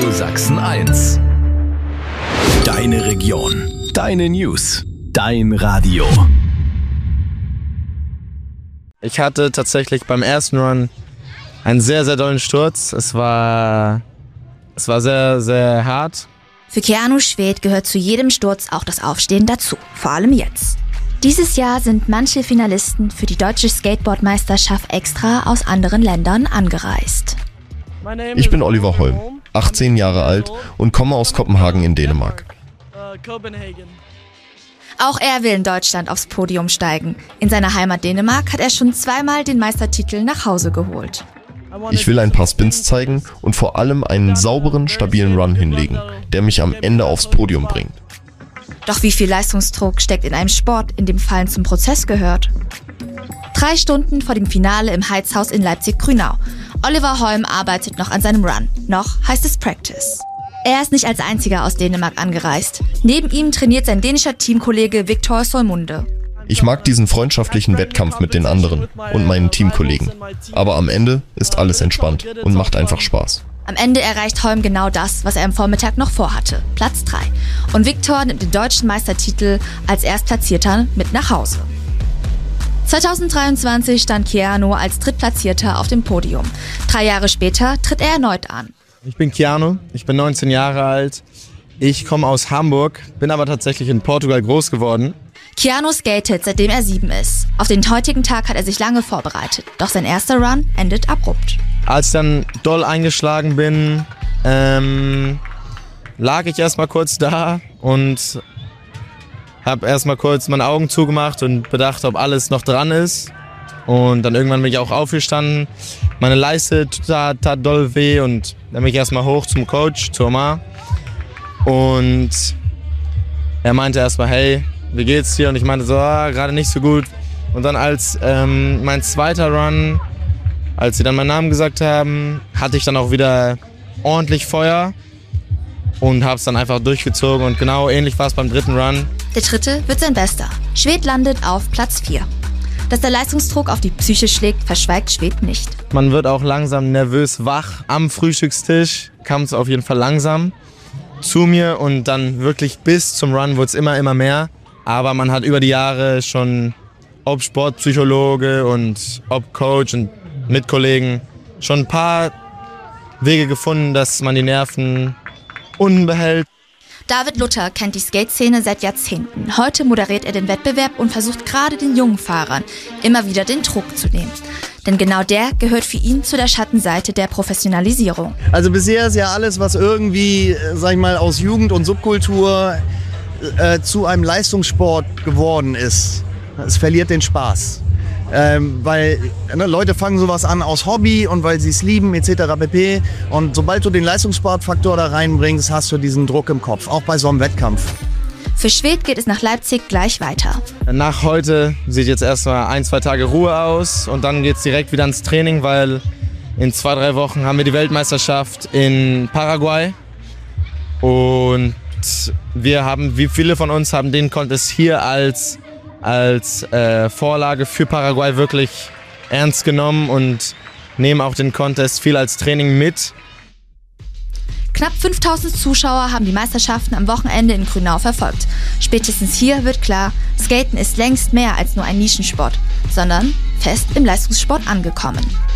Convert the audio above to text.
Radio Sachsen 1. Deine Region, deine News, dein Radio. Ich hatte tatsächlich beim ersten Run einen sehr, sehr dollen Sturz. Es war sehr, sehr hart. Für Keanu Schwedt gehört zu jedem Sturz auch das Aufstehen dazu, vor allem jetzt. Dieses Jahr sind manche Finalisten für die deutsche Skateboardmeisterschaft extra aus anderen Ländern angereist. Ich bin Oliver Holm, 18 Jahre alt und komme aus Kopenhagen in Dänemark. Auch er will in Deutschland aufs Podium steigen. In seiner Heimat Dänemark hat er schon zweimal den Meistertitel nach Hause geholt. Ich will ein paar Spins zeigen und vor allem einen sauberen, stabilen Run hinlegen, der mich am Ende aufs Podium bringt. Doch wie viel Leistungsdruck steckt in einem Sport, in dem Fallen zum Prozess gehört? 3 Stunden vor dem Finale im Heizhaus in Leipzig-Grünau. Oliver Holm arbeitet noch an seinem Run. Noch heißt es Practice. Er ist nicht als einziger aus Dänemark angereist. Neben ihm trainiert sein dänischer Teamkollege Victor Solmunde. Ich mag diesen freundschaftlichen Wettkampf mit den anderen und meinen Teamkollegen. Aber am Ende ist alles entspannt und macht einfach Spaß. Am Ende erreicht Holm genau das, was er am Vormittag noch vorhatte. Platz 3. Und Victor nimmt den deutschen Meistertitel als Erstplatzierter mit nach Hause. 2023 stand Keanu als Drittplatzierter auf dem Podium. 3 Jahre später tritt er erneut an. Ich bin Keanu, ich bin 19 Jahre alt. Ich komme aus Hamburg, bin aber tatsächlich in Portugal groß geworden. Keanu skatet, seitdem er 7 ist. Auf den heutigen Tag hat er sich lange vorbereitet. Doch sein erster Run endet abrupt. Als ich dann doll eingeschlagen bin, lag ich erstmal kurz da und habe erstmal kurz meine Augen zugemacht und bedacht, ob alles noch dran ist. Und dann irgendwann bin ich auch aufgestanden. Meine Leiste tat doll weh und dann bin ich erstmal hoch zum Coach, zu Omar. Und er meinte erstmal, hey, wie geht's dir? Und ich meinte so, gerade nicht so gut. Und dann als mein zweiter Run, als sie dann meinen Namen gesagt haben, hatte ich dann auch wieder ordentlich Feuer und habe es dann einfach durchgezogen. Und genau ähnlich war es beim dritten Run. Der dritte wird sein bester. Schwedt landet auf Platz 4. Dass der Leistungsdruck auf die Psyche schlägt, verschweigt Schwedt nicht. Man wird auch langsam nervös wach. Am Frühstückstisch kam es auf jeden Fall langsam zu mir und dann wirklich bis zum Run wurde es immer mehr. Aber man hat über die Jahre schon, ob Sportpsychologe und ob Coach und Mitkollegen, schon ein paar Wege gefunden, dass man die Nerven unbehält. David Luther kennt die Skate-Szene seit Jahrzehnten. Heute moderiert er den Wettbewerb und versucht gerade den jungen Fahrern immer wieder den Druck zu nehmen. Denn genau der gehört für ihn zu der Schattenseite der Professionalisierung. Also bisher ist ja alles, was irgendwie, sag ich mal, aus Jugend und Subkultur zu einem Leistungssport geworden ist. Es verliert den Spaß. Weil Leute fangen sowas an aus Hobby und weil sie es lieben etc. pp. Und sobald du den Leistungssportfaktor da reinbringst, hast du diesen Druck im Kopf, auch bei so einem Wettkampf. Für Schwedt geht es nach Leipzig gleich weiter. Nach heute sieht jetzt erstmal 1-2 Tage Ruhe aus und dann geht es direkt wieder ins Training, weil in 2-3 Wochen haben wir die Weltmeisterschaft in Paraguay. Und wie viele von uns haben den Contest hier als Vorlage für Paraguay wirklich ernst genommen und nehmen auch den Contest viel als Training mit. Knapp 5000 Zuschauer haben die Meisterschaften am Wochenende in Grünau verfolgt. Spätestens hier wird klar, Skaten ist längst mehr als nur ein Nischensport, sondern fest im Leistungssport angekommen.